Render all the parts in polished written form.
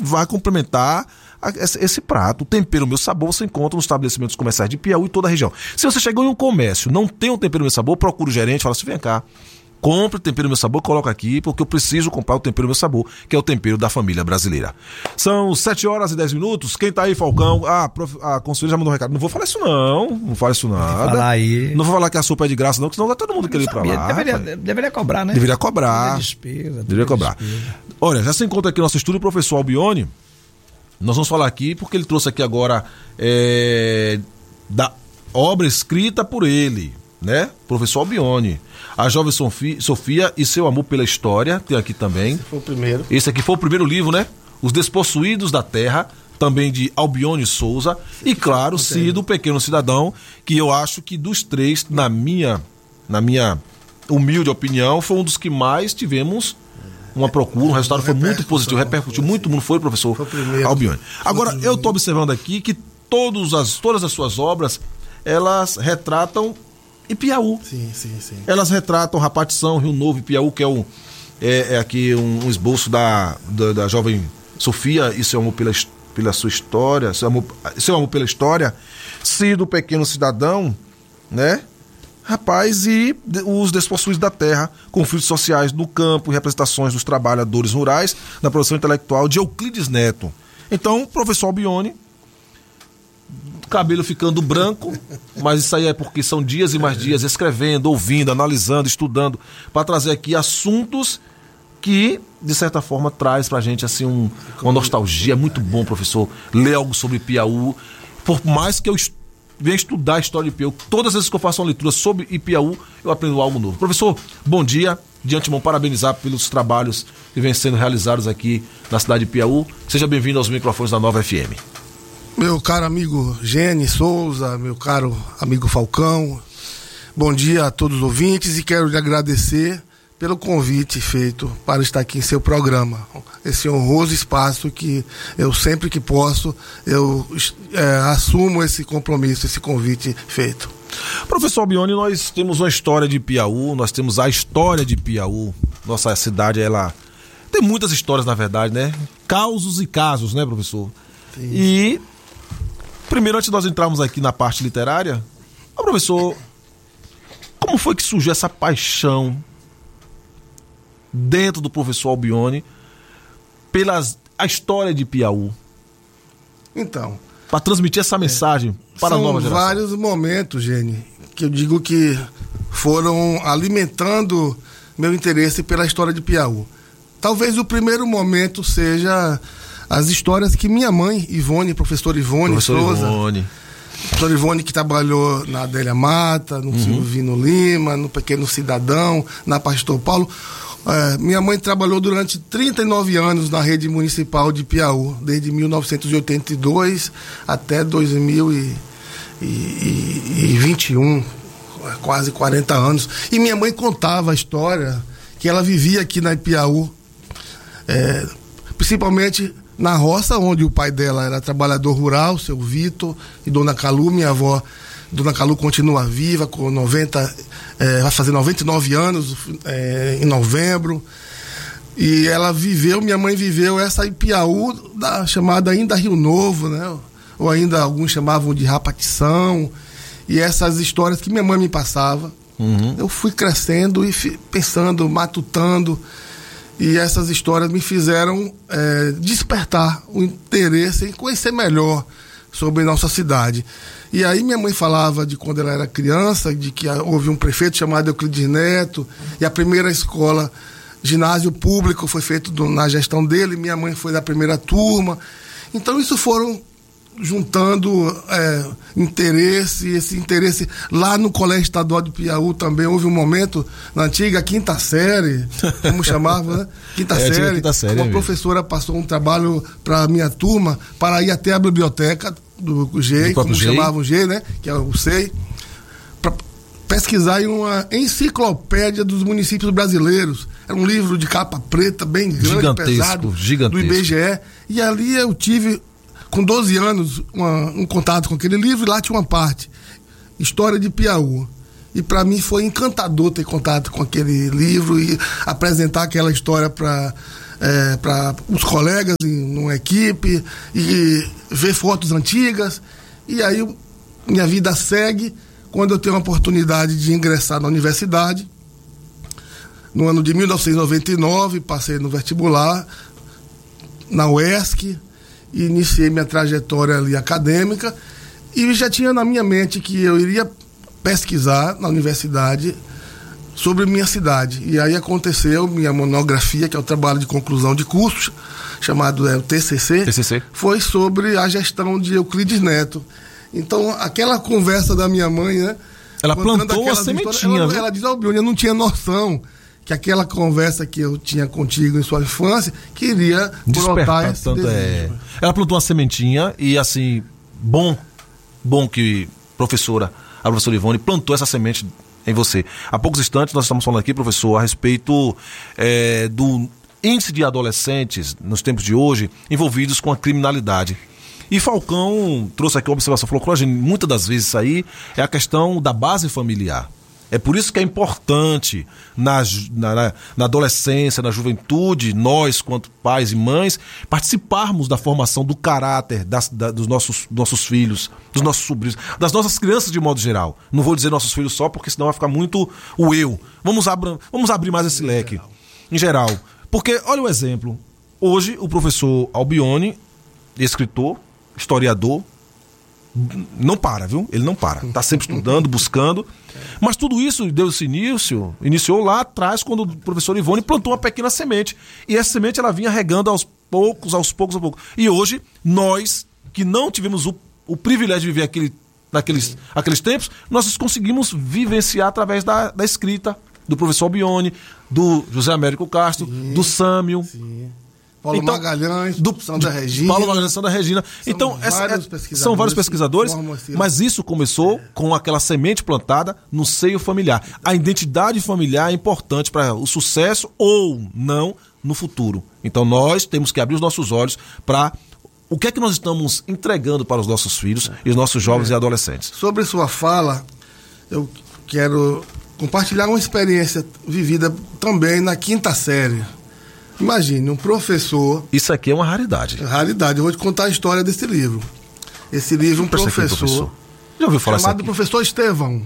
vai complementar esse prato. O tempero Meu Sabor você encontra nos estabelecimentos comerciais de Piauí e toda a região. Se você chegou em um comércio, não tem um tempero Meu Sabor, procura o gerente e fala assim, vem cá, compre o tempero Meu Sabor, coloca aqui, porque eu preciso comprar o tempero Meu Sabor, que é o tempero da família brasileira. São 7h10. Quem tá aí, Falcão? A conselheira já mandou um recado. Não vou falar isso não fala isso nada. Falar aí. Não vou falar que a sopa é de graça não, porque senão vai todo mundo querer ir pra lá. Deveria cobrar, né? Deveria cobrar. Deveria cobrar. Olha, já se encontra aqui no nosso estúdio o professor Albione. Nós vamos falar aqui, porque ele trouxe aqui agora da obra escrita por ele, né? Professor Albione. A Jovem Sofia e Seu Amor pela História, tem aqui também. Esse foi o primeiro. Esse aqui foi o primeiro livro, né? Os Despossuídos da Terra, também de Albione Souza. E claro, Cido, o Pequeno Cidadão, que eu acho que dos três, na minha humilde opinião, foi um dos que mais tivemos uma procura, o resultado foi muito positivo, repercutiu muito, não foi, professor Albione? Agora, eu estou observando aqui que todas as suas obras, elas retratam Ipiaú. Sim. Elas retratam Rapatição, Rio Novo, Ipiaú, que é aqui um esboço da Jovem Sofia e Seu Amor pela sua história, Seu Amor pela História, Cido, Pequeno Cidadão, né? Rapaz, e os Despossuídos da Terra, conflitos sociais no campo e representações dos trabalhadores rurais na produção intelectual de Euclides Neto. Então, professor Albione, cabelo ficando branco, mas isso aí é porque são dias e mais dias escrevendo, ouvindo, analisando, estudando, para trazer aqui assuntos que, de certa forma, traz pra gente assim uma nostalgia. É muito bom, professor, ler algo sobre Piauí. Por mais que eu venha estudar a história de Piauí, todas as vezes que eu faço uma leitura sobre Ipiaú, eu aprendo algo novo. Professor, bom dia. De antemão, parabenizar pelos trabalhos que vêm sendo realizados aqui na cidade de Piauí. Seja bem-vindo aos microfones da Nova FM. Meu caro amigo Gene Souza, meu caro amigo Falcão, bom dia a todos os ouvintes e quero lhe agradecer pelo convite feito para estar aqui em seu programa. Esse honroso espaço que eu sempre que posso, eu assumo esse compromisso, esse convite feito. Professor Albione, nós temos uma história de Piauí, nós temos a história de Piauí. Nossa cidade, ela tem muitas histórias, na verdade, né? Causos e casos, né, professor? Sim. E primeiro, antes de nós entrarmos aqui na parte literária, professor, como foi que surgiu essa paixão dentro do professor Albione pela a história de Piauí? Então, para transmitir essa mensagem para a nova geração. São vários momentos, Gene, que eu digo que foram alimentando meu interesse pela história de Piauí. Talvez o primeiro momento seja as histórias que minha mãe, Ivone, professora Ivone Souza, professora Ivone, que trabalhou na Adélia Mata, no Silvino Lima, no Pequeno Cidadão, na Pastor Paulo. Minha mãe trabalhou durante 39 anos na rede municipal de Piauí, desde 1982 até 2021, quase 40 anos. E minha mãe contava a história que ela vivia aqui na Piauí, principalmente na roça, onde o pai dela era trabalhador rural, seu Vitor, e Dona Calu, minha avó. Dona Calu continua viva, com 90, vai fazer 99 anos em novembro. E ela viveu, minha mãe viveu essa Ipiaú, chamada ainda Rio Novo, né? Ou ainda alguns chamavam de Rapatição. E essas histórias que minha mãe me passava, eu fui crescendo e pensando, matutando. E essas histórias me fizeram despertar o interesse em conhecer melhor sobre nossa cidade. E aí minha mãe falava de quando ela era criança, de que houve um prefeito chamado Euclides Neto, e a primeira escola, ginásio público, foi feito na gestão dele, minha mãe foi da primeira turma. Então isso foram juntando esse interesse. Lá no Colégio Estadual de Piauí também houve um momento, na antiga quinta série, como chamava, né? Quinta série, uma professora passou um trabalho para a minha turma para ir até a biblioteca do GEI, como chamavam o GEI, né? Que é o SEI, para pesquisar em uma enciclopédia dos municípios brasileiros. Era um livro de capa preta, bem grande, pesado, do IBGE. E ali eu tive, com 12 anos, um contato com aquele livro, e lá tinha uma parte, História de Piauí. E para mim foi encantador ter contato com aquele livro e apresentar aquela história para para os colegas numa equipe e ver fotos antigas. E aí minha vida segue quando eu tenho a oportunidade de ingressar na universidade. No ano de 1999, passei no vestibular, na UESC, e iniciei minha trajetória ali acadêmica, e já tinha na minha mente que eu iria pesquisar na universidade sobre minha cidade. E aí aconteceu minha monografia, que é o trabalho de conclusão de curso, chamado o TCC, foi sobre a gestão de Euclides Neto. Então, aquela conversa da minha mãe, né? Ela plantou uma sementinha. Ela diz, Albione, eu não tinha noção que aquela conversa que eu tinha contigo em sua infância queria brotar esse desejo. Ela plantou uma sementinha e, assim, bom que a professora Ivone plantou essa semente em você. Há poucos instantes nós estamos falando aqui, professor, a respeito do índice de adolescentes nos tempos de hoje envolvidos com a criminalidade. E Falcão trouxe aqui uma observação, falou que muitas das vezes isso aí é a questão da base familiar. É por isso que é importante na adolescência, na juventude, nós, quanto pais e mães, participarmos da formação do caráter dos nossos filhos, dos nossos sobrinhos, das nossas crianças de modo geral. Não vou dizer nossos filhos só, porque senão vai ficar muito o eu. Vamos abrir mais esse leque, em geral. Porque, olha o exemplo, hoje o professor Albione, escritor, historiador, não para, viu? Ele não para. Está sempre estudando, buscando. Mas tudo isso iniciou lá atrás, quando o professor Ivone plantou uma pequena semente. E essa semente ela vinha regando aos poucos. E hoje, nós, que não tivemos o privilégio de viver aqueles tempos, nós conseguimos vivenciar através da escrita do professor Albione, do José Américo Castro, do Sâmio. Sim. Paulo Magalhães, Sandra Regina. Paulo Magalhães, Sandra Regina. Então, são vários pesquisadores, mas isso começou com aquela semente plantada no seio familiar. A identidade familiar é importante para o sucesso ou não no futuro. Então, nós temos que abrir os nossos olhos para o que é que nós estamos entregando para os nossos filhos e os nossos jovens e adolescentes. Sobre sua fala, eu quero compartilhar uma experiência vivida também na 5ª série. Imagine, um professor... Isso aqui é uma raridade. Raridade. Eu vou te contar a história desse livro. Esse livro, um professor... Já ouviu falar chamado professor Estevão.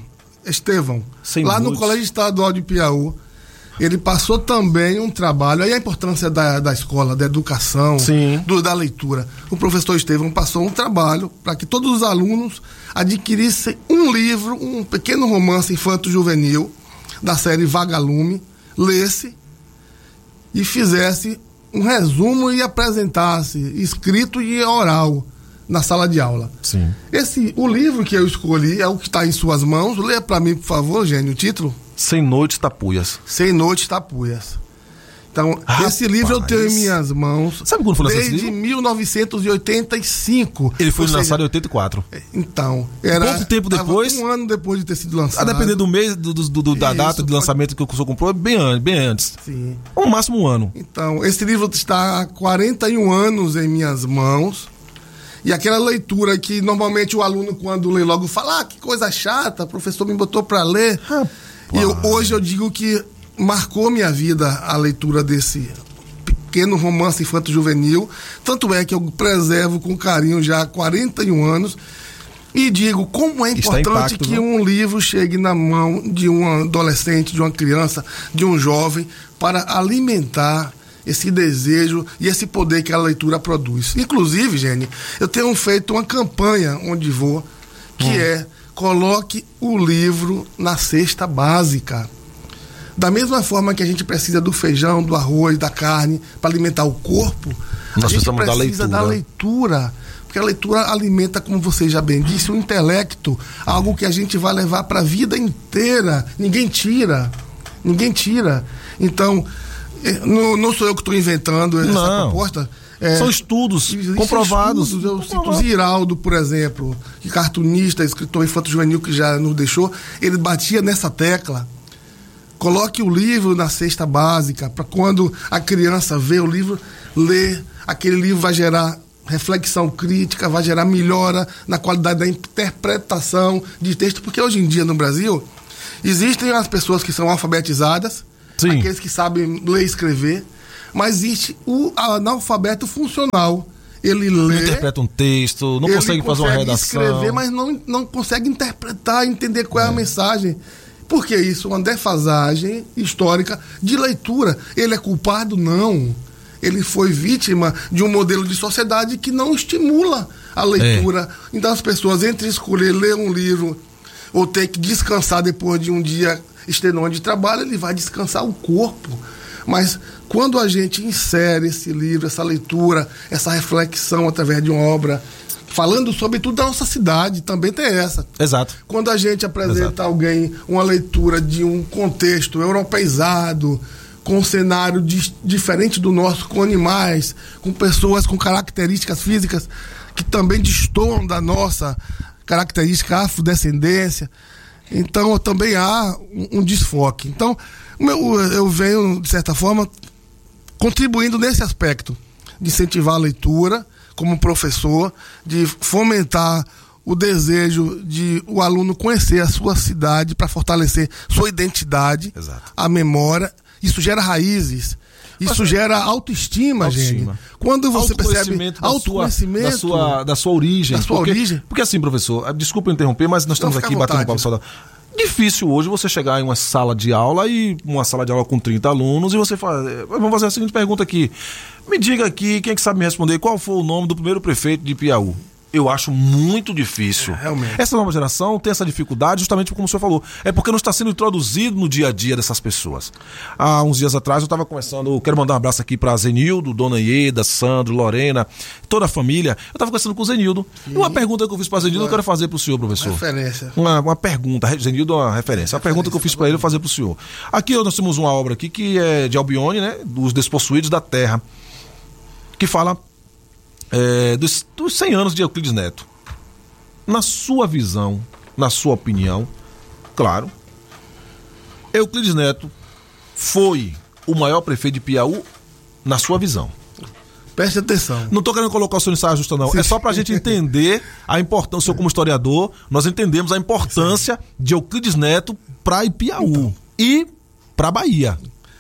Lá no Colégio Estadual de Piauí. Ele passou também um trabalho... Aí a importância da escola, da educação, da leitura. O professor Estevão passou um trabalho para que todos os alunos adquirissem um livro, um pequeno romance infanto-juvenil da série Vagalume, lesse e fizesse um resumo e apresentasse escrito e oral na sala de aula. Sim. O livro que eu escolhi é o que está em suas mãos. Leia para mim, por favor, Gênio, o título. Sem Noites Tapuias. Sem Noites Tapuias. Então, esse livro eu tenho em minhas mãos. Sabe quando foi lançado esse livro? Desde 1985. Ele foi lançado em 84. Então, pouco tempo depois. Um ano depois de ter sido lançado. A depender do mês, da data de lançamento que o senhor comprou, bem antes. Sim. Ou no máximo um ano. Então, esse livro está há 41 anos em minhas mãos. E aquela leitura que normalmente o aluno, quando lê logo, fala: que coisa chata, o professor me botou para ler. E hoje eu digo que marcou minha vida a leitura desse pequeno romance infanto-juvenil. Tanto é que eu preservo com carinho já há 41 anos. E digo, como é importante que um livro chegue na mão de um adolescente, de uma criança, de um jovem, para alimentar esse desejo e esse poder que a leitura produz. Inclusive, Gene, eu tenho feito uma campanha onde vou, que é: coloque o livro na cesta básica. Da mesma forma que a gente precisa do feijão, do arroz, da carne para alimentar o corpo, a gente precisa da leitura. Porque a leitura alimenta, como você já bem disse, o intelecto, algo que a gente vai levar para a vida inteira. Ninguém tira. Então, não sou eu que estou inventando essa proposta. São estudos comprovados. Eu cito Ziraldo, por exemplo, que cartunista, escritor infanto-juvenil que já nos deixou, ele batia nessa tecla. Coloque o livro na cesta básica, para quando a criança vê o livro, ler, aquele livro vai gerar reflexão crítica, vai gerar melhora na qualidade da interpretação de texto, porque hoje em dia no Brasil existem as pessoas que são alfabetizadas, aqueles que sabem ler e escrever, Mas existe o analfabeto funcional. Ele lê... Não interpreta um texto, não consegue fazer uma redação. Escrever, mas não consegue interpretar, entender qual é a mensagem. Por que isso? Uma defasagem histórica de leitura. Ele é culpado? Não. Ele foi vítima de um modelo de sociedade que não estimula a leitura. Então as pessoas, entre escolher ler um livro ou ter que descansar depois de um dia extenuante de trabalho, ele vai descansar o corpo. Mas quando a gente insere esse livro, essa leitura, essa reflexão através de uma obra, falando sobretudo da nossa cidade, também tem essa. Exato. Quando a gente apresenta a alguém uma leitura de um contexto europeizado, com um cenário diferente do nosso, com animais, com pessoas com características físicas que também destoam da nossa característica afrodescendência, então também há um desfoque. Então, eu venho, de certa forma, contribuindo nesse aspecto, de incentivar a leitura como professor, de fomentar o desejo de o aluno conhecer a sua cidade para fortalecer sua identidade, Exato. a memória. Isso gera raízes, isso gera autoestima, gente. Quando você percebe autoconhecimento da sua origem. Da sua origem. Porque assim, professor, desculpa interromper, mas nós estamos aqui batendo um papo saudável. Difícil hoje você chegar em uma sala de aula com 30 alunos e você fala, vamos fazer a seguinte pergunta aqui. Me diga aqui, quem é que sabe me responder, qual foi o nome do primeiro prefeito de Piauí? Eu acho muito difícil. Realmente. Essa nova geração tem essa dificuldade justamente como o senhor falou. É porque não está sendo introduzido no dia a dia dessas pessoas. Há uns dias atrás eu estava conversando, quero mandar um abraço aqui para Zenildo, Dona Ieda, Sandro, Lorena, toda a família. Eu estava conversando com o Zenildo. E uma pergunta que eu fiz para Zenildo eu quero fazer para o senhor, professor. Referência. Uma pergunta. Zenildo é uma referência. A pergunta que eu fiz para ele eu vou fazer para o senhor. Aqui nós temos uma obra aqui que é de Albione, né? Dos Despossuídos da Terra. Que fala dos 100 anos de Euclides Neto. Na sua visão, na sua opinião, claro, Euclides Neto foi o maior prefeito de Piauí na sua visão. Preste atenção. Não estou querendo colocar o senhor em saia justa, não. Sim. É só para a gente entender a importância. O senhor, como historiador, nós entendemos a importância de Euclides Neto para Piauí e para a Bahia.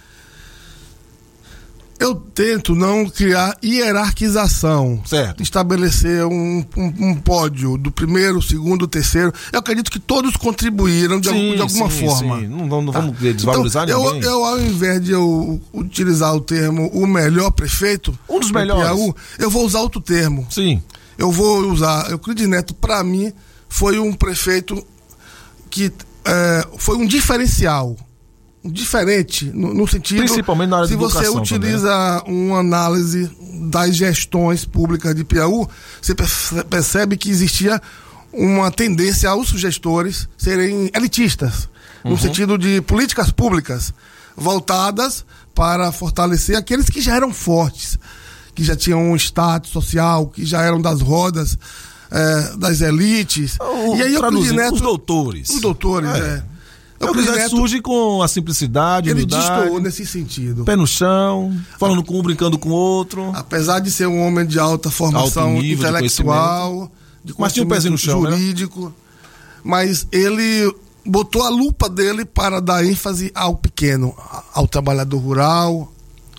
Eu tento não criar hierarquização, certo. Estabelecer um pódio do primeiro, segundo, terceiro. Eu acredito que todos contribuíram de alguma forma. Sim. Não vamos desvalorizar ninguém. Eu, ao invés de eu utilizar o termo o melhor prefeito, um dos melhores, Piauí, eu vou usar outro termo. Sim. Eu vou usar Euclides Neto, para mim, foi um prefeito que foi um diferencial. Diferente, no sentido, principalmente na área de educação, se você utiliza uma análise das gestões públicas de Piauí, você percebe que existia uma tendência aos gestores serem elitistas, no sentido de políticas públicas voltadas para fortalecer aqueles que já eram fortes, que já tinham um status social, que já eram das rodas das elites. E aí Neto, os doutores. Os doutores, Euclides Neto surge com a simplicidade, ele humildade, destoou nesse sentido. Pé no chão, falando com um, brincando com o outro. Apesar de ser um homem de alta formação intelectual, mas tinha um pezinho no chão, jurídico, né? Mas ele botou a lupa dele para dar ênfase ao pequeno, ao trabalhador rural,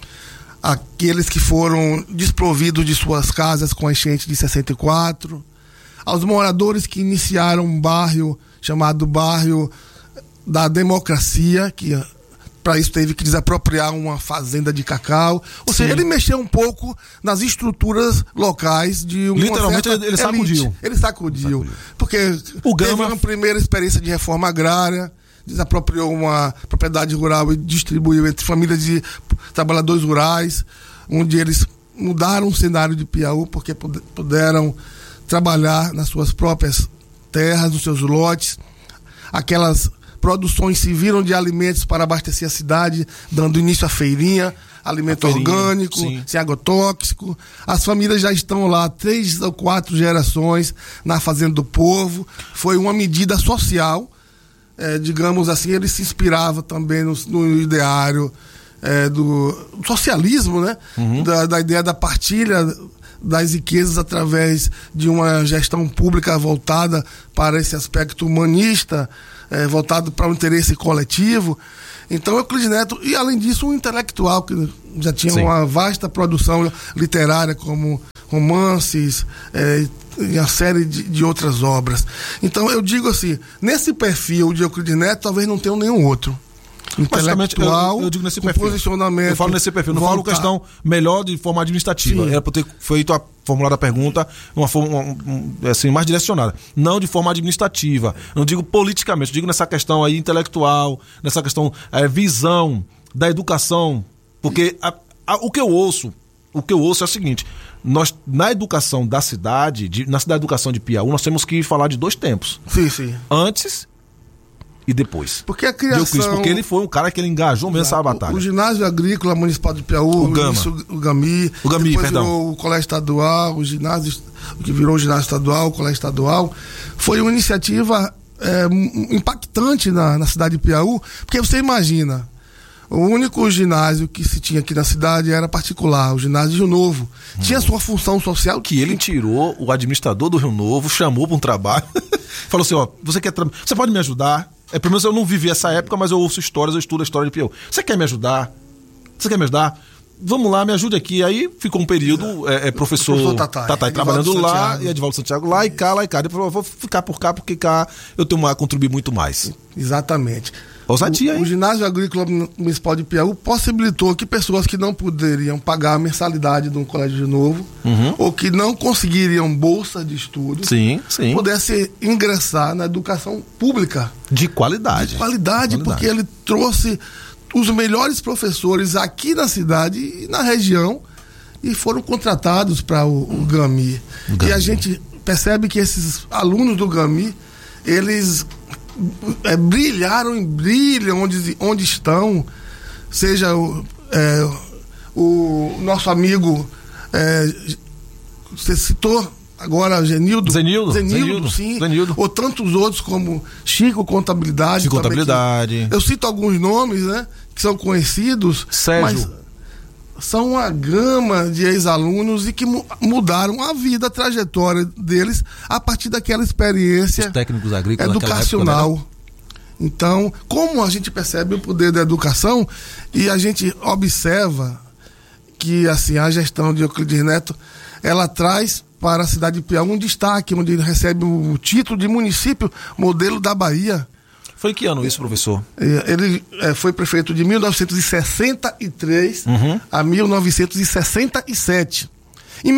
aqueles que foram desprovidos de suas casas com a enchente de 64, aos moradores que iniciaram um bairro chamado Bairro da Democracia, que para isso teve que desapropriar uma fazenda de cacau. Ou seja, ele mexeu um pouco nas estruturas locais de uma literalmente ele sacudiu. Ele sacudiu. Porque teve uma primeira experiência de reforma agrária, desapropriou uma propriedade rural e distribuiu entre famílias de trabalhadores rurais, onde eles mudaram o cenário de Piauí porque puderam trabalhar nas suas próprias terras, nos seus lotes. Aquelas produções serviram de alimentos para abastecer a cidade, dando início à feirinha, alimento orgânico, sem agrotóxico. As famílias já estão lá 3 ou 4 gerações na Fazenda do Povo. Foi uma medida social, digamos assim, ele se inspirava também no ideário do socialismo, né? Da ideia da partilha das riquezas através de uma gestão pública voltada para esse aspecto humanista, voltado para o interesse coletivo. Então, Euclides Neto, e além disso, um intelectual que já tinha Sim. uma vasta produção literária, como romances, e uma série de outras obras. Então, eu digo assim, nesse perfil de Euclides Neto, talvez não tenha nenhum outro. Intelectual, eu digo nesse com perfil. posicionamento. Eu falo nesse perfil, não falo questão melhor de forma administrativa. Sim. Era para ter feito formulado a pergunta de uma forma assim, mais direcionada. Não de forma administrativa. Não digo politicamente, digo nessa questão aí intelectual, nessa questão visão da educação. Porque o que eu ouço é o seguinte: nós, na educação da cidade, na educação de Piauí, nós temos que falar de 2 tempos. Sim. Antes e depois. Porque a criação... Porque ele foi um cara que ele engajou mesmo essa batalha. O ginásio agrícola municipal de Piauí, o GAMI, depois virou o colégio estadual, o ginásio, que virou o ginásio estadual, o colégio estadual, foi uma iniciativa impactante na cidade de Piauí, porque você imagina, o único ginásio que se tinha aqui na cidade era particular, o ginásio Rio Novo. Tinha sua função social. Que ele tirou o administrador do Rio Novo, chamou para um trabalho, falou assim, você pode me ajudar? Pelo menos eu não vivi essa época, mas eu ouço histórias, eu estudo a história de Piauí. Você quer me ajudar? Vamos lá, me ajude aqui. Aí ficou um período, professor Tatai trabalhando lá, e Edivaldo Santiago lá e cá. Depois eu vou ficar por cá, porque cá eu tenho a contribuir muito mais. Exatamente. Ousadia, hein? O ginásio agrícola municipal de Piauí possibilitou que pessoas que não poderiam pagar a mensalidade de um colégio novo, ou que não conseguiriam bolsa de estudo, sim. pudessem ingressar na educação pública. De qualidade. Porque ele trouxe os melhores professores aqui na cidade e na região e foram contratados para o GAMI. E a gente percebe que esses alunos do GAMI, eles brilham onde estão, seja o nosso amigo, você citou agora Zenildo, sim, ou tantos outros como Chico Contabilidade. Eu cito alguns nomes, né, que são conhecidos, Sérgio. mas são uma gama de ex-alunos e que mudaram a vida, a trajetória deles a partir daquela experiência técnicos agrícolas educacional. Época, né? Então, como a gente percebe o poder da educação e a gente observa que assim, a gestão de Euclides Neto, ela traz para a cidade de Piauí um destaque, onde ele recebe o título de município modelo da Bahia. Foi em que ano isso, professor? Ele foi prefeito de 1963 a 1967. Em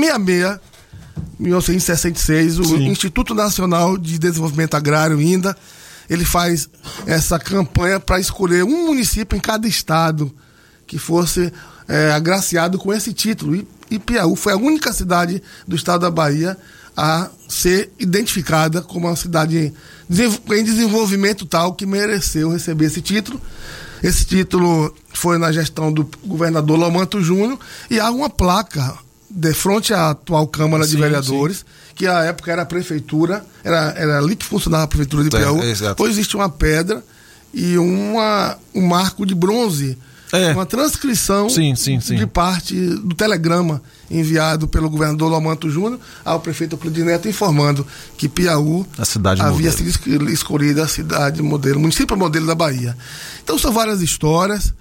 1966, o Instituto Nacional de Desenvolvimento Agrário, INDA, ele faz essa campanha para escolher um município em cada estado que fosse agraciado com esse título. E Piauí foi a única cidade do estado da Bahia a ser identificada como uma cidade em desenvolvimento tal que mereceu receber esse título. Esse título foi na gestão do governador Lomanto Júnior e há uma placa de frente à atual Câmara de Vereadores, que à época era a prefeitura, era ali que funcionava a prefeitura de Piauí. Depois existe uma pedra e um marco de bronze, uma transcrição de parte do telegrama enviado pelo governador Lomanto Júnior ao prefeito Euclides Neto, informando que Piauí havia sido escolhida a cidade modelo, município modelo da Bahia. Então são várias histórias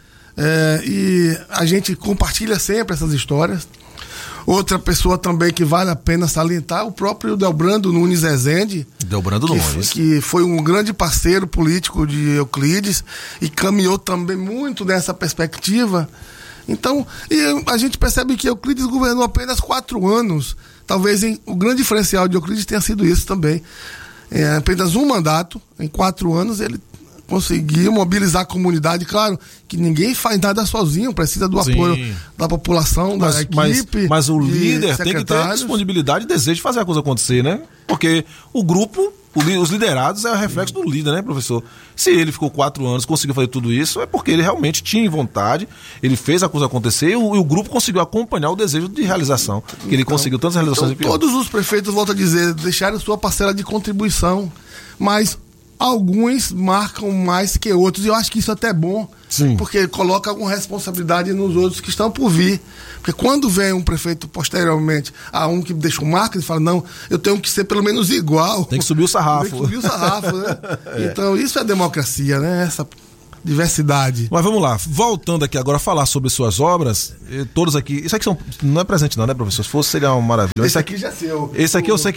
e a gente compartilha sempre essas histórias. Outra pessoa também que vale a pena salientar, o próprio Delbrando Nunes Rezende, que foi um grande parceiro político de Euclides e caminhou também muito nessa perspectiva. Então, e a gente percebe que Euclides governou apenas 4 anos. Talvez o grande diferencial de Euclides tenha sido isso também. Apenas um mandato, em 4 anos, ele conseguiu mobilizar a comunidade. Claro que ninguém faz nada sozinho, precisa do apoio da população, da equipe. Mas o líder tem que ter disponibilidade e desejo de fazer a coisa acontecer, né? Porque o grupo, os liderados, é o reflexo do líder, né, professor? Se ele ficou 4 anos, conseguiu fazer tudo isso, é porque ele realmente tinha vontade, ele fez a coisa acontecer e o grupo conseguiu acompanhar o desejo de realização, que ele conseguiu tantas realizações em Piauí. Todos os prefeitos, volto a dizer, deixaram sua parcela de contribuição, mas alguns marcam mais que outros, e eu acho que isso até é bom, porque coloca alguma responsabilidade nos outros que estão por vir. Porque quando vem um prefeito posteriormente a um que deixa um marco, ele fala, não, eu tenho que ser pelo menos igual. Tem que subir o sarrafo. Né? Então, isso é democracia, né? diversidade. Mas vamos lá, voltando aqui agora a falar sobre suas obras, todos aqui, isso aqui não é presente não, né, professor? Se fosse, seria uma maravilha. Esse aqui já é seu. Esse aqui eu sei que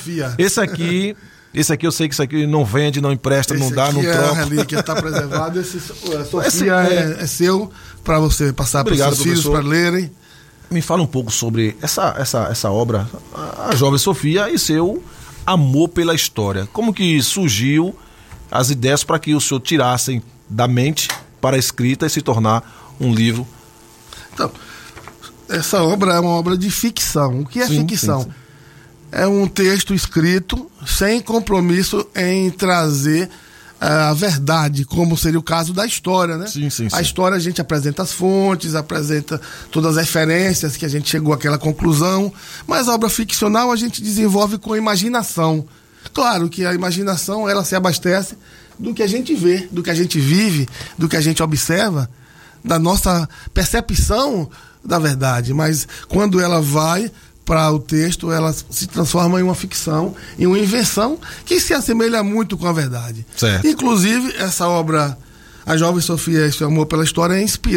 esse aqui eu sei que isso aqui não vende, não empresta, não dá, não troca. Esse aqui é a relíquia, está preservado. Esse Sofia é seu, para você passar para os seus filhos para lerem. Me fala um pouco sobre essa obra, a Jovem Sofia, e seu amor pela história. Como que surgiu as ideias para que o senhor tirassem da mente para a escrita e se tornar um livro? Então, essa obra é uma obra de ficção. O que é ficção? Sim. É um texto escrito sem compromisso em trazer a verdade, como seria o caso da história, né? Sim. A história a gente apresenta as fontes, apresenta todas as referências que a gente chegou àquela conclusão, mas a obra ficcional a gente desenvolve com a imaginação. Claro que a imaginação, ela se abastece do que a gente vê, do que a gente vive, do que a gente observa, da nossa percepção da verdade, mas quando ela vai para o texto, ela se transforma em uma ficção, em uma invenção que se assemelha muito com a verdade. Certo. Inclusive, essa obra, A Jovem Sofia, Esse Amor pela História,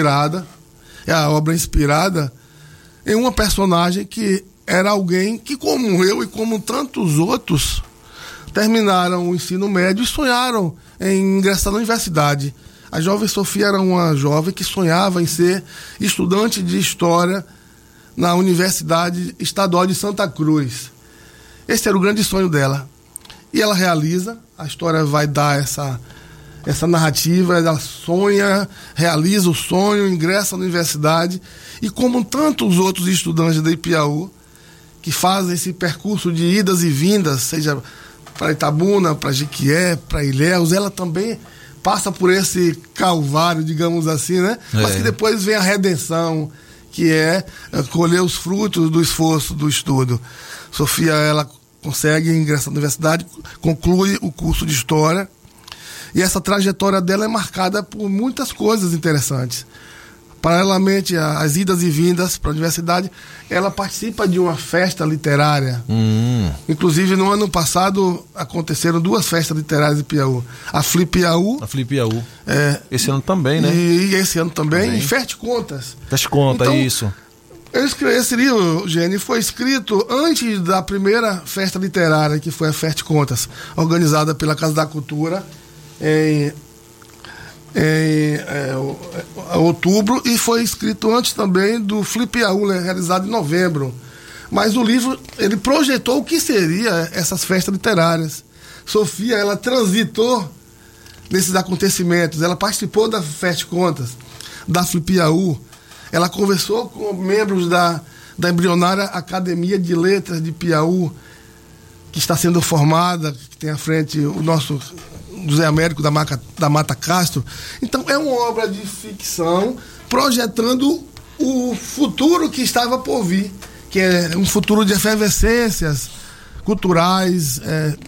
é a obra inspirada em uma personagem que era alguém que, como eu e como tantos outros, terminaram o ensino médio e sonharam em ingressar na universidade. A Jovem Sofia era uma jovem que sonhava em ser estudante de História na Universidade Estadual de Santa Cruz. Esse era o grande sonho dela. E ela realiza, a história vai dar essa narrativa, ela sonha, realiza o sonho, ingressa na universidade, e como tantos outros estudantes da Ipiaú, que fazem esse percurso de idas e vindas, seja para Itabuna, para Jequié, para Ilhéus, ela também passa por esse calvário, digamos assim, né? Mas que depois vem a redenção, que é colher os frutos do esforço do estudo. Sofia, ela consegue ingressar na universidade, conclui o curso de História, e essa trajetória dela é marcada por muitas coisas interessantes. Paralelamente às idas e vindas para a universidade, ela participa de uma festa literária. Inclusive, no ano passado, aconteceram 2 festas literárias em Piauí. A Flipiaú. Esse ano também, né? E esse ano também. E Ferte Contas. Ferte Contas, então, isso. Esse livro, Gênio, foi escrito antes da primeira festa literária, que foi a Ferte Contas, organizada pela Casa da Cultura em outubro, e foi escrito antes também do Flipiaú, né, realizado em novembro. Mas o livro, ele projetou o que seria essas festas literárias. Sofia, ela transitou nesses acontecimentos, ela participou da Ferte Contas, da Flipiaú, ela conversou com membros da embrionária Academia de Letras de Piauí, que está sendo formada, que tem à frente o nosso José Américo da Mata Castro. Então é uma obra de ficção projetando o futuro que estava por vir, que é um futuro de efervescências culturais,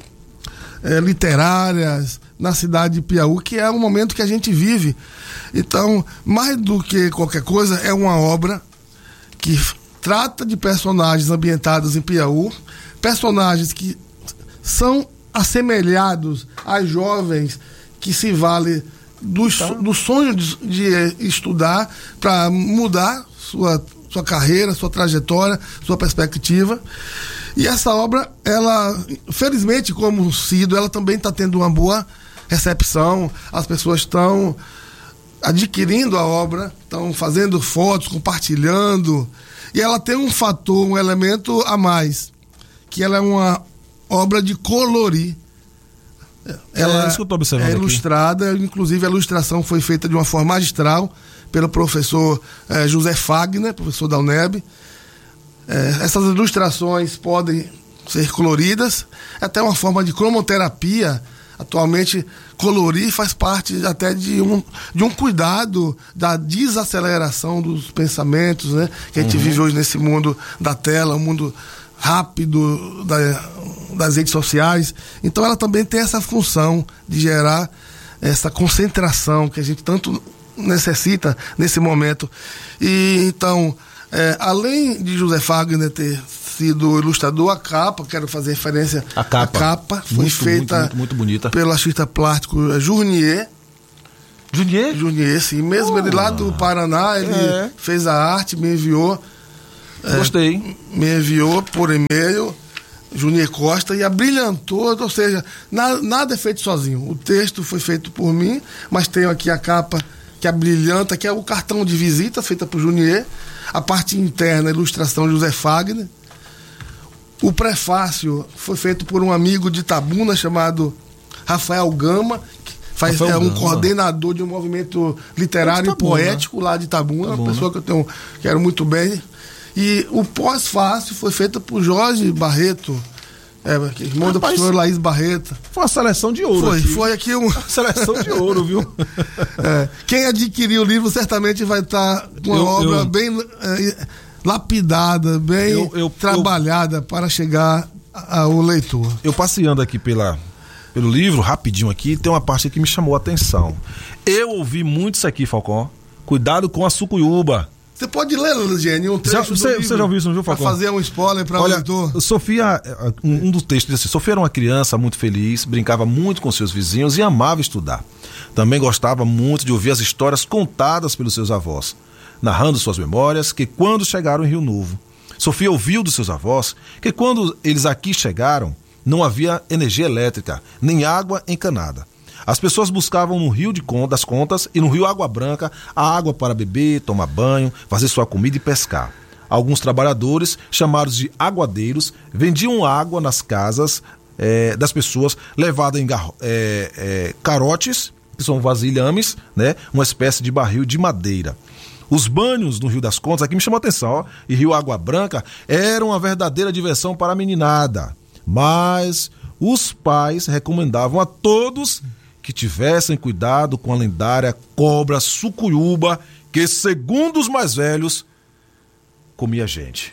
literárias na cidade de Piauí, que é um momento que a gente vive. Então, mais do que qualquer coisa, é uma obra que trata de personagens ambientados em Piauí, personagens que são assemelhados a jovens que se valem do sonho de estudar para mudar sua carreira, sua trajetória, sua perspectiva. E essa obra, ela, felizmente, como Cido, ela também está tendo uma boa recepção. As pessoas estão adquirindo a obra, estão fazendo fotos, compartilhando, e ela tem um fator, um elemento a mais, que ela é uma obra de colorir. Ela é ilustrada, inclusive a ilustração foi feita de uma forma magistral pelo professor José Fagner, professor da UNEB. Essas ilustrações podem ser coloridas, até uma forma de cromoterapia. Atualmente, colorir faz parte até de um cuidado da desaceleração dos pensamentos, né? Que a gente vive hoje nesse mundo da tela, um mundo rápido das redes sociais. Então ela também tem essa função de gerar essa concentração que a gente tanto necessita nesse momento. E então, além de José Fagner ter sido ilustrador, a capa, quero fazer referência à capa foi feita muito bonita pelo artista plástico Journier. Junier, sim. Mesmo ele lá do Paraná, ele fez a arte, me enviou. Gostei. Me enviou por e-mail, Junier Costa, e abrilhantou, ou seja, nada é feito sozinho. O texto foi feito por mim, mas tenho aqui a capa que abrilhanta, que é o cartão de visita feita por Junier, a parte interna, a ilustração de José Fagner. O prefácio foi feito por um amigo de Itabuna chamado Rafael Gama, que um coordenador de um movimento literário e poético lá de Itabuna, uma pessoa que eu quero muito bem. E o pós-fácio foi feito por Jorge Barreto, irmão da professora Laís Barreto. Foi uma seleção de ouro. Foi aqui uma seleção de ouro, viu? Quem adquirir o livro certamente vai estar com uma obra bem lapidada, bem trabalhada para chegar ao leitor. Eu passeando aqui pelo livro, rapidinho aqui, tem uma parte que me chamou a atenção. Eu ouvi muito isso aqui, Falcão. Cuidado com a sucuyuba. Você pode ler, Gênio, um trecho do livro. Você já ouviu isso, não viu, Falcão? Para fazer um spoiler para o leitor. Sofia, um dos textos diz assim: Sofia era uma criança muito feliz, brincava muito com seus vizinhos e amava estudar. Também gostava muito de ouvir as histórias contadas pelos seus avós, narrando suas memórias, que quando chegaram em Rio Novo. Sofia ouviu dos seus avós que quando eles aqui chegaram, não havia energia elétrica, nem água encanada. As pessoas buscavam no Rio das Contas e no Rio Água Branca a água para beber, tomar banho, fazer sua comida e pescar. Alguns trabalhadores, chamados de aguadeiros, vendiam água nas casas das pessoas, levada em carotes, que são vasilhames, né? Uma espécie de barril de madeira. Os banhos no Rio das Contas, aqui me chamou a atenção, e Rio Água Branca, eram uma verdadeira diversão para a meninada. Mas os pais recomendavam a todos que tivessem cuidado com a lendária cobra sucuyuba, que, segundo os mais velhos, comia gente.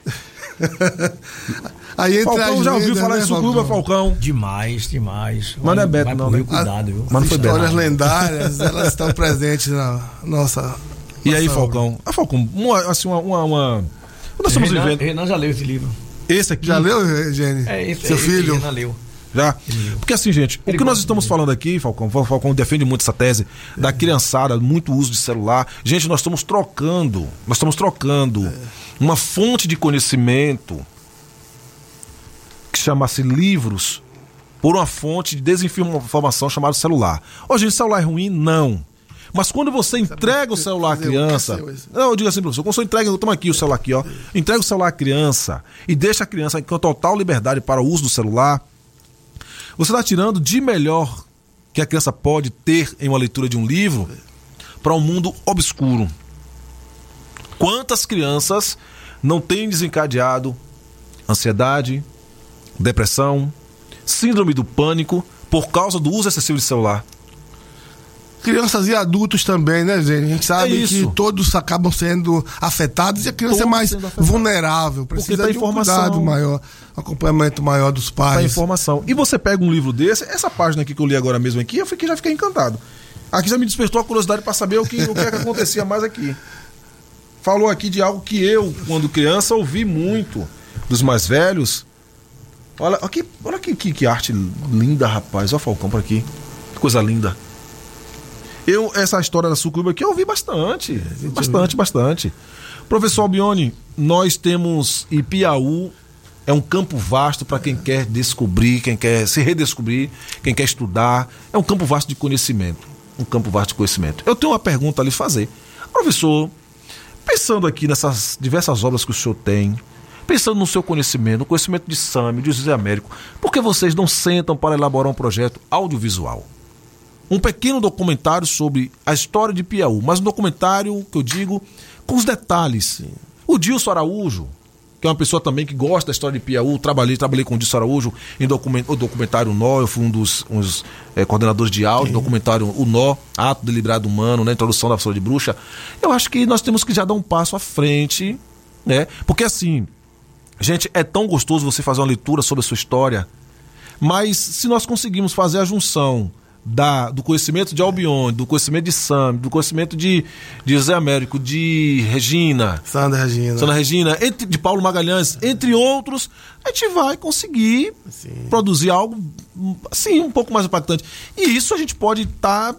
Aí entre Falcão já ouviu falar de sucuyuba, Falcão? Demais. Mas não é Beto, não, né? Cuidado, viu? Mas não foi Beto. Histórias lendárias, elas estão presentes na nossa... E aí, Falcão? Falcão, nós estamos vivendo... Renan já leu esse livro. Esse aqui? Já leu, Jenny? Seu filho? Renan leu. Já? Porque assim, gente, o que nós estamos falando aqui, Falcão defende muito essa tese da criançada, muito uso de celular. Gente, nós estamos trocando uma fonte de conhecimento que chama-se livros por uma fonte de desinformação chamada celular. Gente, celular é ruim? Não. Mas quando você entrega o celular à criança... Não, eu digo assim, professor, quando você entrega... Toma aqui o celular aqui, ó. Entrega o celular à criança e deixa a criança com total liberdade para o uso do celular, você está tirando de melhor que a criança pode ter em uma leitura de um livro para um mundo obscuro. Quantas crianças não têm desencadeado ansiedade, depressão, síndrome do pânico por causa do uso excessivo de celular? Crianças e adultos também, né, gente? A gente sabe que todos acabam sendo afetados e a criança é mais vulnerável. Precisa de um cuidado maior, um acompanhamento maior dos pais. Tá informação. E você pega um livro desse, essa página aqui que eu li agora mesmo aqui, já fiquei encantado. Aqui já me despertou a curiosidade para saber o que é que acontecia mais aqui. Falou aqui de algo que eu, quando criança, ouvi muito dos mais velhos. Olha que arte linda, rapaz. Olha o Falcão por aqui. Que coisa linda. Essa história da sucuyuba aqui eu ouvi bastante. Bastante. Professor Albione, nós temos em Piauí, é um campo vasto para quem quer descobrir, quem quer se redescobrir, quem quer estudar. É um campo vasto de conhecimento. Eu tenho uma pergunta a lhe fazer. Professor, pensando aqui nessas diversas obras que o senhor tem, pensando no seu conhecimento, no conhecimento de Sâmio, de José Américo, por que vocês não sentam para elaborar um projeto audiovisual? Um pequeno documentário sobre a história de Piauí, mas um documentário, que eu digo, com os detalhes. O Dilson Araújo, que é uma pessoa também que gosta da história de Piauí, trabalhei com o Dilson Araújo em o documentário Nó, eu fui um dos coordenadores de áudio, documentário O Nó, Ato Deliberado Humano, na introdução da Professora de Bruxa. Eu acho que nós temos que já dar um passo à frente, né? Porque assim, gente, é tão gostoso você fazer uma leitura sobre a sua história, mas se nós conseguimos fazer a junção do conhecimento de Albione, do conhecimento de Sâmio, do conhecimento de José Américo, de Sandra Regina, de Paulo Magalhães, entre outros, a gente vai conseguir produzir algo assim, um pouco mais impactante. E isso a gente pode estar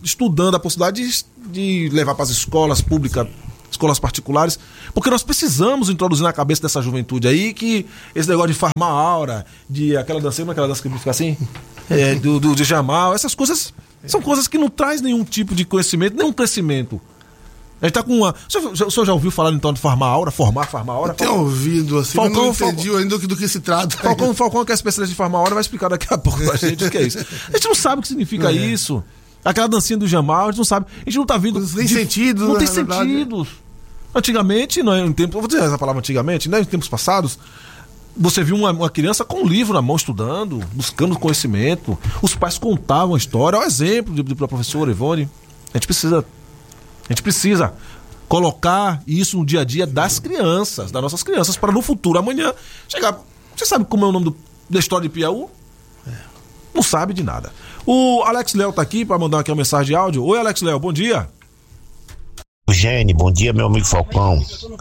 estudando a possibilidade de levar para as escolas públicas, escolas particulares, porque nós precisamos introduzir na cabeça dessa juventude aí que esse negócio de farmar aura, de aquela dança que fica assim, de Jamal, essas coisas são coisas que não traz nenhum tipo de conhecimento, nenhum crescimento. A gente tá com uma... O senhor já ouviu falar então de farmar aura? Formar aura? Eu tenho ouvido, assim, mas não entendi ainda do que se trata. Falcão, que é especialista de farmar aura, vai explicar daqui a pouco pra gente o que é isso. A gente não sabe o que significa isso. Aquela dancinha do Jamal, a gente não sabe. A gente não tá vindo... Não tem sentido. Não tem sentido. Antigamente, vou dizer essa palavra antigamente, né, em tempos passados, você viu uma criança com um livro na mão, estudando, buscando conhecimento. Os pais contavam a história. Olha o exemplo da professora Ivone. A gente precisa colocar isso no dia a dia das crianças, das nossas crianças, para no futuro, amanhã, chegar... Você sabe como é o nome da história de Piauí? Não sabe de nada. O Alex Léo tá aqui para mandar aqui uma mensagem de áudio. Oi, Alex Léo, bom dia. Gene, bom dia, meu amigo Falcão.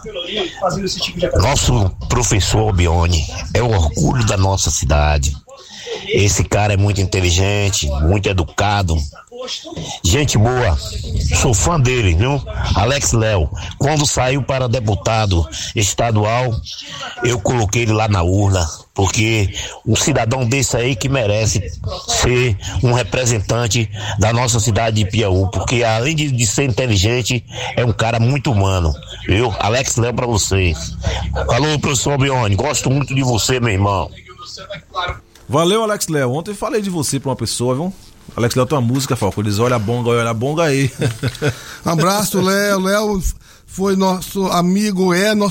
Nosso professor Albione é o orgulho da nossa cidade. Esse cara é muito inteligente, muito educado, gente boa, sou fã dele, viu? Alex Léo, quando saiu para deputado estadual, eu coloquei ele lá na urna, porque um cidadão desse aí que merece ser um representante da nossa cidade de Piauí, porque além de ser inteligente, é um cara muito humano, viu? Alex Léo pra vocês. Falou, professor Albione, gosto muito de você, meu irmão. Valeu, Alex Léo. Ontem falei de você pra uma pessoa, viu? Alex Léo tem uma música, Falco. Ele diz: olha a bonga aí. Um abraço, Léo. Léo foi nosso amigo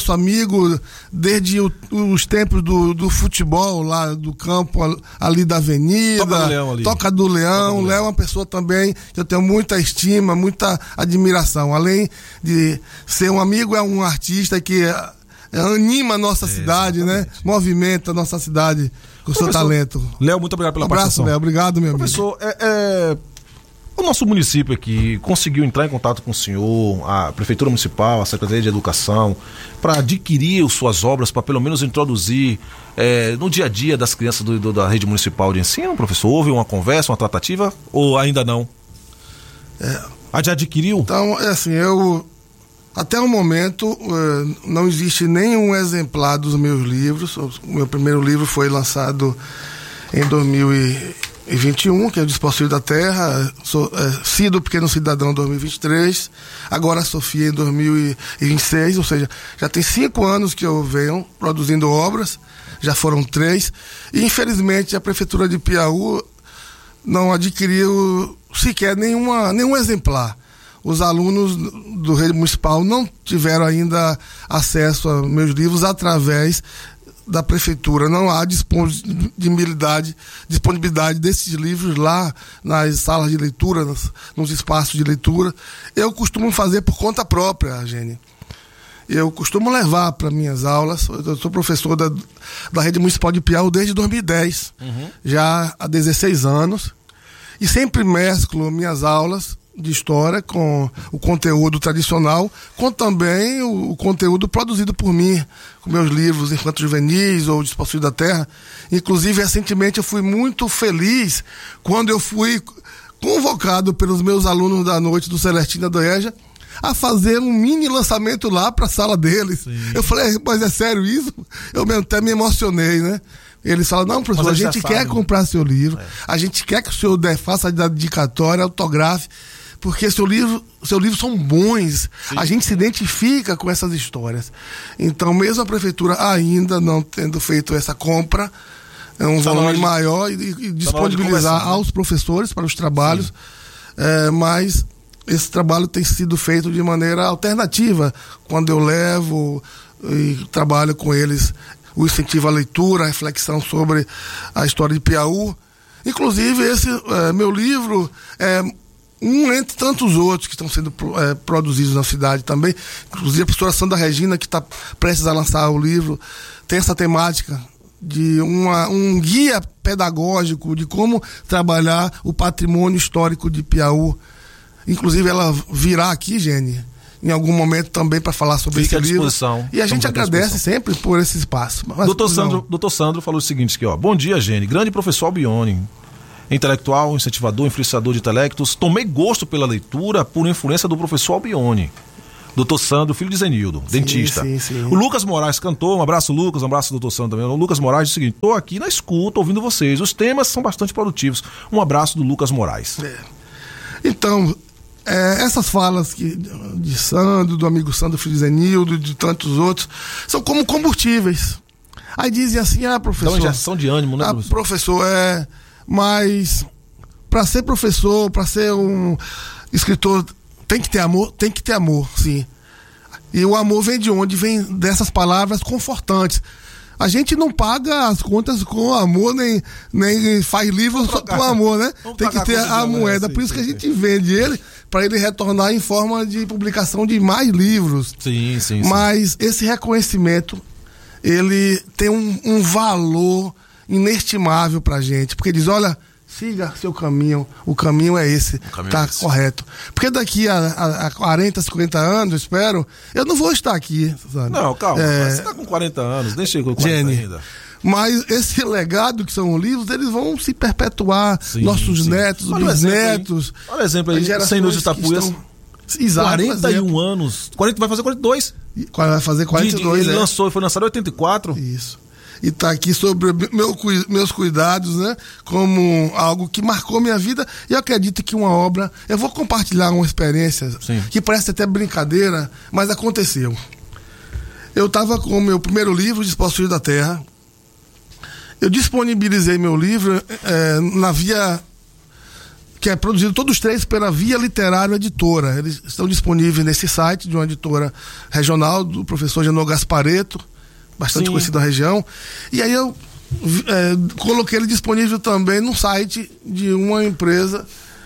desde os tempos do futebol lá do campo, ali da avenida. Toca do Leão. Léo é uma pessoa também que eu tenho muita estima, muita admiração. Além de ser um amigo, é um artista que anima a nossa cidade, exatamente, né? Movimenta a nossa cidade com o seu talento. Léo, muito obrigado pela participação. Léo, obrigado, meu amigo. Professor, o nosso município aqui conseguiu entrar em contato com o senhor, a Prefeitura Municipal, a Secretaria de Educação, para adquirir suas obras, para pelo menos introduzir no dia a dia das crianças da rede municipal de ensino, professor? Houve uma conversa, uma tratativa, ou ainda não? Já adquiriu? Então, até o momento, não existe nenhum exemplar dos meus livros. O meu primeiro livro foi lançado em 2021, que é o Disposto da Terra, Cido Pequeno Cidadão, em 2023, agora a Sofia em 2026, ou seja, já tem 5 anos que eu venho produzindo obras, já foram 3, e infelizmente a Prefeitura de Piauí não adquiriu sequer nenhum exemplar. Os alunos do Rede Municipal não tiveram ainda acesso a meus livros através da Prefeitura. Não há disponibilidade desses livros lá nas salas de leitura, nos espaços de leitura. Eu costumo fazer por conta própria, Gene. Eu costumo levar para minhas aulas. Eu sou professor da Rede Municipal de Piauí desde 2010, já há 16 anos. E sempre mesclo minhas aulas de história com o conteúdo tradicional, com também o conteúdo produzido por mim, com meus livros Infantos Juvenis ou Disposto da Terra. Inclusive, recentemente eu fui muito feliz quando eu fui convocado pelos meus alunos da noite do Celestino da Doeja a fazer um mini lançamento lá para a sala deles. Sim. Eu falei, mas é sério isso? Eu até me emocionei, né? Eles falam, não, professor, a gente quer comprar seu livro, a gente quer que o senhor faça a dedicatória, autografe, porque seu livro são bons. Sim. A gente se identifica com essas histórias. Então, mesmo a Prefeitura ainda não tendo feito essa compra, é um volume maior e disponibilizar aos professores para os trabalhos, mas esse trabalho tem sido feito de maneira alternativa, quando eu levo e trabalho com eles o incentivo à leitura, a reflexão sobre a história de Piauí. Inclusive, esse meu livro é um entre tantos outros que estão sendo produzidos na cidade também. Inclusive, a professora Sandra Regina, que está prestes a lançar o livro, tem essa temática de um guia pedagógico de como trabalhar o patrimônio histórico de Piauí. Inclusive, ela virá aqui, Gene, em algum momento também para falar sobre esse livro. E a gente agradece sempre por esse espaço. Doutor Sandro falou o seguinte aqui, ó. Bom dia, Gene. Grande professor Albione. intelectual, incentivador, influenciador de intelectos. Tomei gosto pela leitura por influência do professor Albione. Doutor Sandro, filho de Zenildo, dentista. Sim. O Lucas Moraes cantou, um abraço Lucas, um abraço doutor Sandro também. O Lucas Moraes diz o seguinte: estou aqui na escuta, ouvindo vocês. Os temas são bastante produtivos. Um abraço do Lucas Moraes. Então, essas falas de Sandro, do amigo Sandro, filho de Zenildo, de tantos outros, são como combustíveis. Aí dizem assim, professor... Dá uma injeção de ânimo, né, professor? Professor, mas para ser professor, para ser um escritor, tem que ter amor, sim. E o amor vem de onde? Vem dessas palavras confortantes. A gente não paga as contas com amor, nem faz livros com amor, né? Tem que ter a moeda. Por isso que a gente vende ele, para ele retornar em forma de publicação de mais livros. Sim. Mas esse reconhecimento, ele tem um valor inestimável pra gente. Porque diz, olha, siga seu caminho, o caminho é esse, tá correto. Porque daqui a 40, 50 anos, eu espero, eu não vou estar aqui, sabe? Não, calma, você tá com 40 anos, nem chegou com 40 ainda. Mas esse legado que são os livros, eles vão se perpetuar, nossos netos, bisnetos. Olha o exemplo aí, Sem Luz de Tapuias. Exato, 41 anos, vai fazer 42. Vai fazer 42, Ele foi lançado em 84. Isso. E está aqui sobre meus cuidados, né? Como algo que marcou minha vida. E eu acredito que uma obra... Eu vou compartilhar uma experiência que parece até brincadeira, mas aconteceu. Eu estava com o meu primeiro livro, Dispostos da Terra. Eu disponibilizei meu livro na Via... que é produzido todos os três pela Via Literária Editora. Eles estão disponíveis nesse site de uma editora regional, do professor Genô Gaspareto, bastante conhecido na região. E aí eu coloquei ele disponível também no site de uma empresa,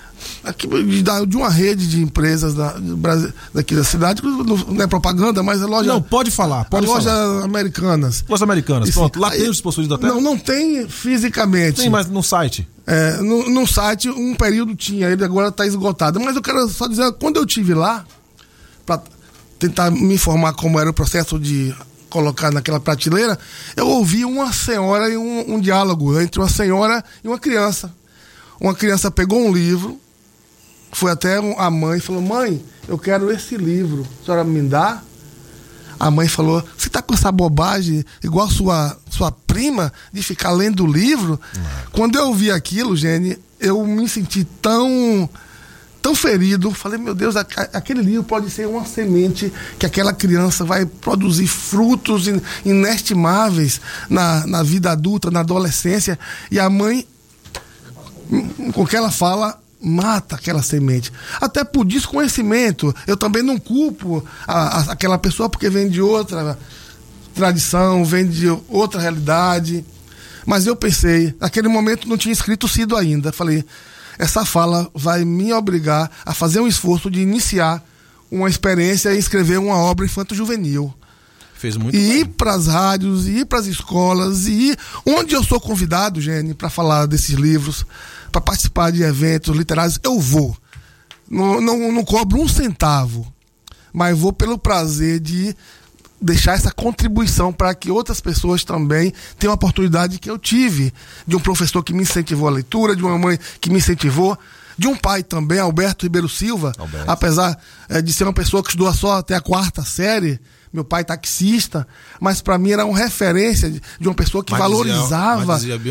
de uma rede de empresas daqui da cidade, não é propaganda, mas é loja... Não, pode falar. Lojas Americanas. Lojas Americanas, pronto. Lá tem os Dispostos da Terra? Não tem fisicamente. Tem, mas no site? No site, um período tinha, ele agora está esgotado. Mas eu quero só dizer, quando eu estive lá, para tentar me informar como era o processo de colocar naquela prateleira, eu ouvi uma senhora e um diálogo entre uma senhora e uma criança. Uma criança pegou um livro, foi até a mãe e falou: mãe, eu quero esse livro, a senhora me dá? A mãe falou: você tá com essa bobagem igual sua prima de ficar lendo o livro? Quando eu vi aquilo, Gene, eu me senti tão ferido. Falei, meu Deus, aquele livro pode ser uma semente que aquela criança vai produzir frutos inestimáveis na vida adulta, na adolescência. E a mãe, com o que ela fala, mata aquela semente. Até por desconhecimento. Eu também não culpo aquela pessoa, porque vem de outra tradição, vem de outra realidade. Mas eu pensei, naquele momento não tinha escrito Cido ainda. Falei, essa fala vai me obrigar a fazer um esforço de iniciar uma experiência e escrever uma obra infanto-juvenil. Fez muito e ir para as rádios, ir para as escolas, e ir onde eu sou convidado, Gene, para falar desses livros, para participar de eventos literários, eu vou. Não cobro um centavo, mas vou pelo prazer de deixar essa contribuição para que outras pessoas também tenham a oportunidade que eu tive, de um professor que me incentivou a leitura, de uma mãe que me incentivou, de um pai também, Alberto Ribeiro Silva. Apesar de ser uma pessoa que estudou só até a 4ª série, meu pai taxista, mas para mim era uma referência de uma pessoa que valorizava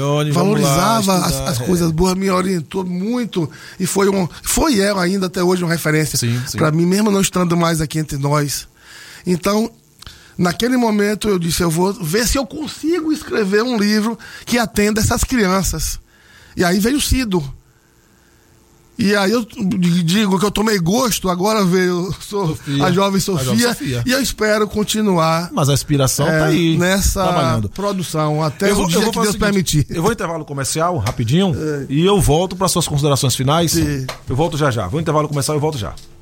as coisas boas, me orientou muito e foi ainda até hoje uma referência para mim, mesmo não estando mais aqui entre nós. Então, naquele momento eu disse, eu vou ver se eu consigo escrever um livro que atenda essas crianças. E aí veio o Cido. E aí eu digo que eu tomei gosto, agora veio a jovem Sofia, e eu espero continuar. Mas a inspiração tá aí, nessa produção, até o dia que Deus permitir. Eu vou intervalo comercial, rapidinho, e eu volto para suas considerações finais. Eu volto já. Vou intervalo comercial e eu volto já.